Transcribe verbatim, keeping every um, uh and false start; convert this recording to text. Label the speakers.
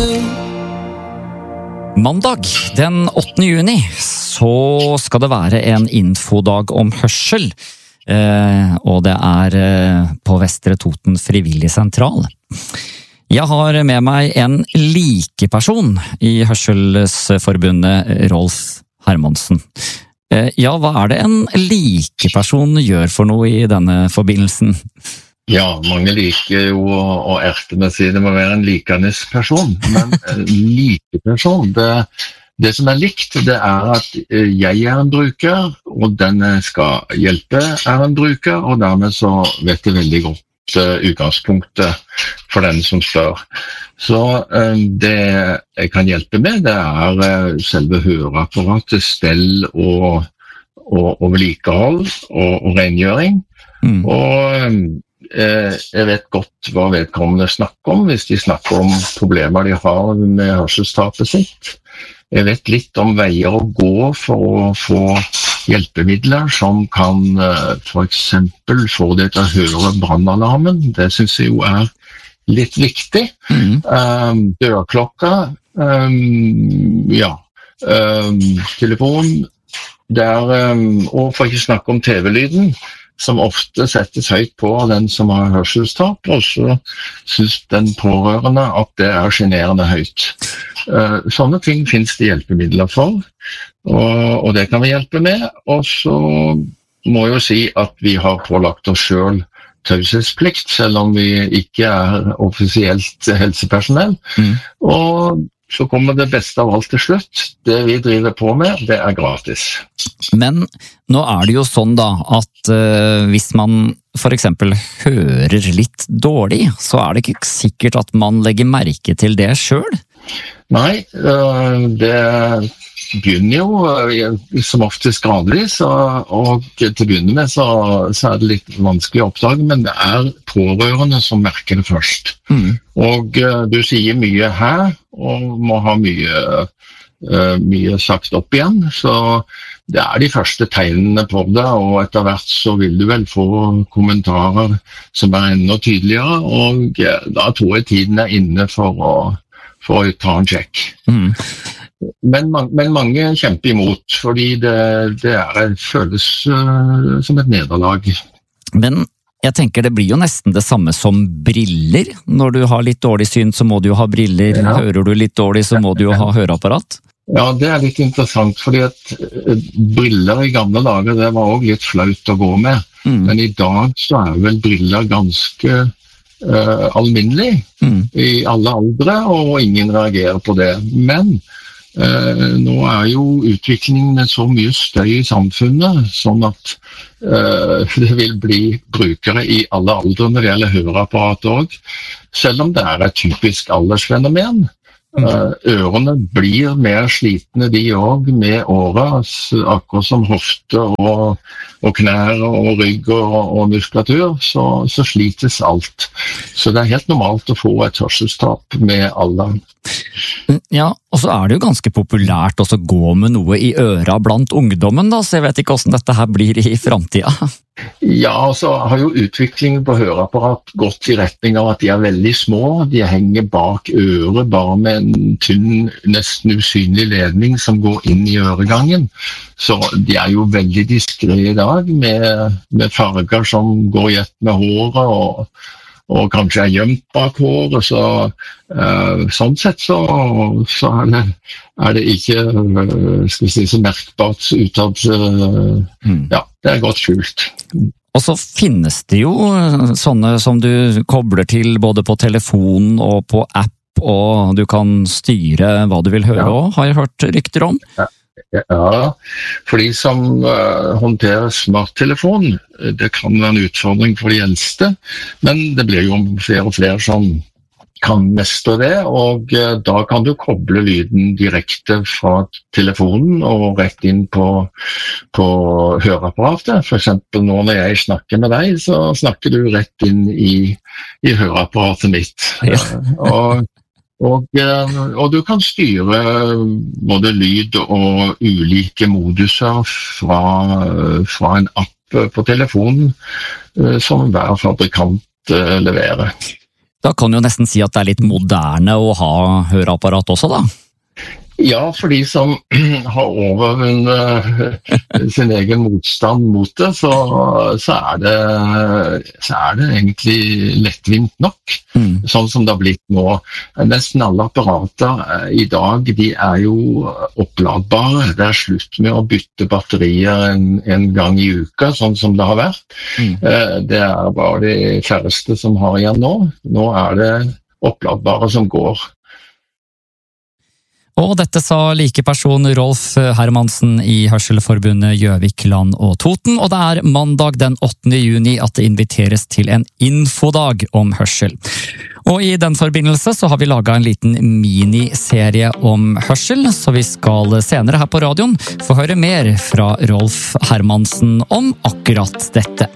Speaker 1: Mandag den åttende juni så skal det være en infodag om hørsel, eh, og det er eh, på Vestre Toten Frivillig Sentral. Jeg har med meg en likeperson i Hørselsforbundet, Rolf Hermansen. Eh, ja, hva er det en likeperson gjør for noe i denne forbindelsen?
Speaker 2: Ja, mange liker jo å erte med å si det må være en likenes person, men en likeperson, det, det som er likt, det er at jeg er en bruker, og den jeg skal hjelpe er en bruker, og dermed så vet jeg veldig godt uh, utgangspunktet for den som spør. Så uh, det jeg kan hjelpe med, det er uh, selve høreapparatet, stell og, og, og vedlikehold og, og rengjøring, mm. og jeg vet godt hva vedkommende snakker om, hvis de snakker om problemer de har med hørselstapet sitt. Jeg vet litt om veier å gå for å få hjelpemidler som kan for eksempel få det til å høre brannalarmen. Det synes jeg jo er litt viktig. Mm. Um, dørklokka, um, ja, um, telefon, der, um, og for ikke snakke om T V-lyden, som ofte settes høyt på den som har hørselstap, og så synes den pårørende at det er generende høyt. Uh, sånne ting finnes det hjelpemidler for, og, og det kan vi hjelpe med. Og så må jeg jo si at vi har pålagt oss selv taushetsplikt, selv om vi ikke er offisielt helsepersonell. Mm. Og så kommer det beste av alt til slutt. Det vi driver på med, det er gratis.
Speaker 1: Men nå er det jo sånn da, at uh, hvis man for eksempel hører litt dårlig, så er det ikke sikkert at man legger merke til det selv?
Speaker 2: Nei, uh, det begynner jo uh, som oftest gradvis, og, og til å begynne med så, så er det litt vanskelig å oppdage, men det er pårørende som merker det først. Mm. Og uh, du sier mye her, og må ha mye, uh, mye sagt opp igjen, så det er de første tegnene på det, og etter hvert så vil du vel få kommentarer som er enda tydeligere, og uh, da tror jeg tiden er inne for å, for å ta en sjekk. Mm. Men, men mange kjemper imot, fordi det, det er, føles uh, som et nederlag.
Speaker 1: Men jeg tenker det blir jo nesten det samme som briller. Når du har litt dårlig syn, så må du jo ha briller. Ja. Hører du litt dårlig, så må du jo ha høreapparat.
Speaker 2: Ja, det er litt interessant, fordi at briller i gamle dager, det var også litt flaut å gå med. Mm. Men i dag så er vel briller ganske uh, alminnelig mm. i alle aldre, og ingen reagerer på det. Men Uh, nå er jo utviklingen med så mye støy i samfunnet, sånn at uh, det vil bli brukere i alle aldre når det gjelder høreapparat også, selv om det er et typisk aldersfenomen. Uh, ørene blir mer slitne de også med året, akkurat som hofte og, og knær og rygg og, og muskulatur, så, så slites alt. Så det er helt normalt å få et hørselstap med alderen.
Speaker 1: Ja, og så er det jo ganske populært også å gå med noe i øra blant ungdommen, da, så jeg vet ikke hvordan dette her blir i fremtiden.
Speaker 2: Ja, og så har jo utviklingen på høreapparat gått i retning av at de er veldig små. De henger bak øret bare med en tynn, nesten usynlig ledning som går inn i øregangen. Så de er jo veldig diskrete i dag, med, med farger som går i ett med håret og og kanskje er gjemt bak håret, så uh, sånn sett så, så er, det, er det ikke uh, skal vi si, så merkbart utad. Uh, mm. Ja, det er godt skjult.
Speaker 1: Og så finnes det jo sånne som du kobler til både på telefon og på app, og du kan styre hva du vil høre ja. Også, har jeg hørt rykter om.
Speaker 2: Ja. Ja, for de som uh, håndterer smarttelefon, det kan være en utfordring for de eldste, men det blir jo flere og flere som kan mestre det, og uh, da kan du koble lyden direkte fra telefonen og rett inn på, på høreapparatet. For eksempel nå når jeg snakker med deg, så snakker du rett inn i, i høreapparatet mitt. Ja. og Og, og du kan styre både lyd og ulike moduser fra, fra en app på telefonen som hver fabrikant leverer.
Speaker 1: Da kan du jo nesten si at det er litt moderne å ha høreapparat også, da.
Speaker 2: Ja, for de som har overvunnet sin egen motstand mot det, så, så, er det, så er det egentlig lettvint nok, mm. sånn som det har blitt nå. Nesten alle apparater i dag, de er jo oppladbare. Det er slutt med å bytte batterier en, en gang i uka, sånn som det har vært. Mm. Det er bare de færreste som har igjen nå. Nå er det oppladbare som går.
Speaker 1: Og dette sa likeperson Rolf Hermansen i Hørselforbundet Gjøvik, Land og Toten, og det er mandag den åttende juni at det inviteres til en infodag om hørsel. Og i den forbindelse så har vi laget en liten miniserie om hørsel, så vi skal senere her på radioen få høre mer fra Rolf Hermansen om akkurat dette.